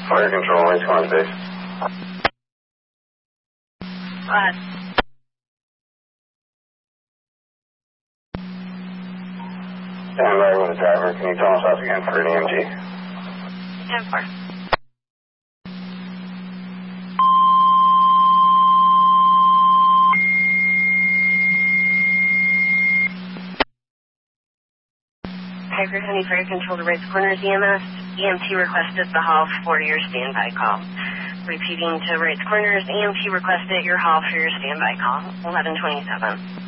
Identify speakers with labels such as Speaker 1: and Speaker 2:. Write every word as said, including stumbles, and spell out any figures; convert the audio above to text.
Speaker 1: Fire control, Wrights Corners base.
Speaker 2: Go ahead.
Speaker 1: Stand by with the driver. Can you tell us off again for an E M G?
Speaker 2: ten four. Tiger County Fire Control to Wrights Corners E M S. E M T requested the hall for your standby call. Repeating to Wrights Corners, E M T requested your hall for your standby call. eleven twenty-seven.